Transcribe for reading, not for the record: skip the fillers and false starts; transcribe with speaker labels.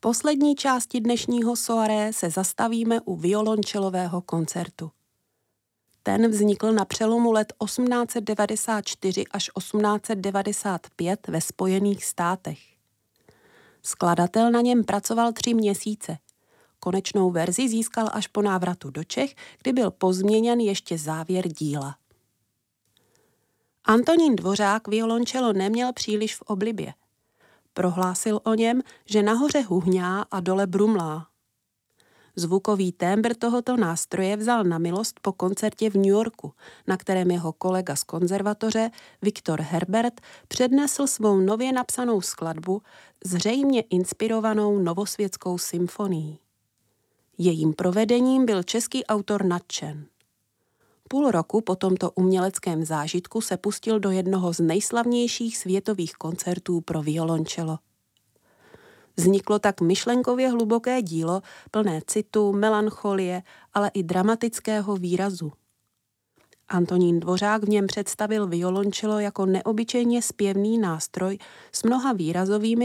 Speaker 1: poslední části dnešního soirée se zastavíme u violončelového koncertu. Ten vznikl na přelomu let 1894 až 1895 ve Spojených státech. Skladatel na něm pracoval 3 měsíce. Konečnou verzi získal až po návratu do Čech, kdy byl pozměněn ještě závěr díla. Antonín Dvořák violončelo neměl příliš v oblibě. Prohlásil o něm, že nahoře huhňá a dole brumlá. Zvukový témbr tohoto nástroje vzal na milost po koncertě v New Yorku, na kterém jeho kolega z konzervatoře Victor Herbert přednesl svou nově napsanou skladbu, zřejmě inspirovanou Novosvětskou symfonií. Jejím provedením byl český autor nadšen. Půl roku po tomto uměleckém zážitku se pustil do jednoho z nejslavnějších světových koncertů pro violončelo. Vzniklo tak myšlenkově hluboké dílo, plné citu, melancholie, ale i dramatického výrazu. Antonín Dvořák v něm představil violončelo jako neobyčejně zpěvný nástroj s mnoha výrazovými